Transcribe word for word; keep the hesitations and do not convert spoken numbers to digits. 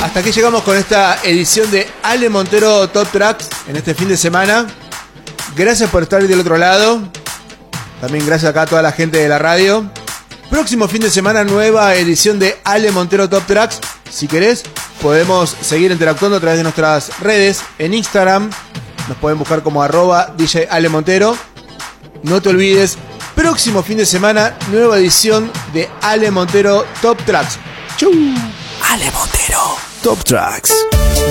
hasta aquí llegamos con esta edición de Ale Montero Top Tracks en este fin de semana. Gracias por estar del otro lado. También gracias acá a toda la gente de la radio. Próximo fin de semana, nueva edición de Ale Montero Top Tracks. Si querés, podemos seguir interactuando a través de nuestras redes. En Instagram nos pueden buscar como arroba D J Ale Montero. No te olvides, próximo fin de semana, nueva edición de Ale Montero Top Tracks. ¡Chau! Ale Montero Top Tracks.